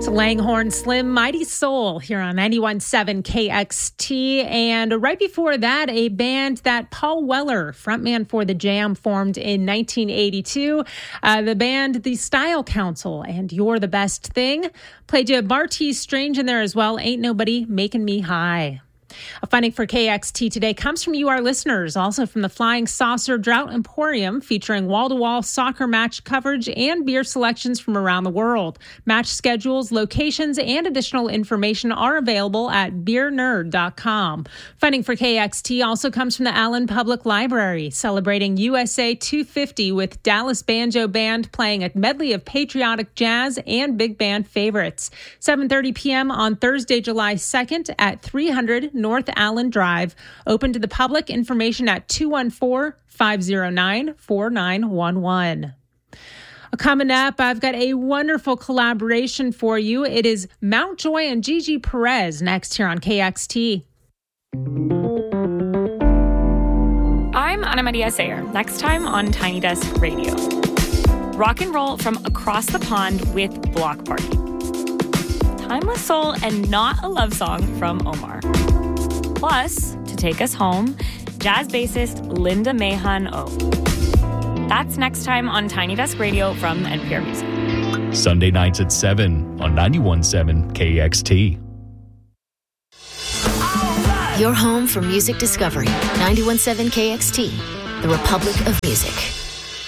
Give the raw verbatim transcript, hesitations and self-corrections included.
It's Langhorne Slim, Mighty Soul here on ninety-one point seven K X T. And right before that, a band that Paul Weller, frontman for The Jam, formed in nineteen eighty-two. Uh, the band, The Style Council, and You're the Best Thing. Played you Barty Strange in there as well. Ain't Nobody Making Me High. A funding for K X T today comes from you, our listeners, also from the Flying Saucer Drought Emporium, featuring wall-to-wall soccer match coverage and beer selections from around the world. Match schedules, locations, and additional information are available at beer nerd dot com. Funding for K X T also comes from the Allen Public Library, celebrating U S A two fifty with Dallas Banjo Band playing a medley of patriotic jazz and big band favorites. seven thirty p.m. on Thursday, July second at three hundred North Allen Drive. Open to the public. Information at two one four, five oh nine, four nine one one. Coming up, I've got a wonderful collaboration for you. It is Mountjoy and Gigi Perez next here on K X T. I'm Ana Maria Sayer. Next time on Tiny Desk Radio. Rock and roll from across the pond with Block Party. Timeless soul and not a love song from Omar. Plus, to take us home, jazz bassist Linda Mahon O. That's next time on Tiny Desk Radio from N P R Music. Sunday nights at seven on ninety-one point seven K X T. Your home for music discovery. ninety-one point seven K X T, the Republic of Music.